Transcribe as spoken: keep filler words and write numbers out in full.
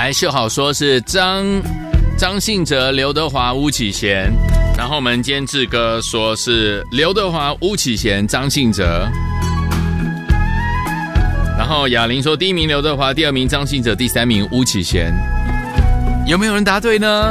来，秀好说是张张信哲、刘德华、巫启贤，然后我们监制哥说是刘德华、巫启贤、张信哲，然后雅玲说第一名刘德华，第二名张信哲，第三名巫启贤。有没有人答对呢？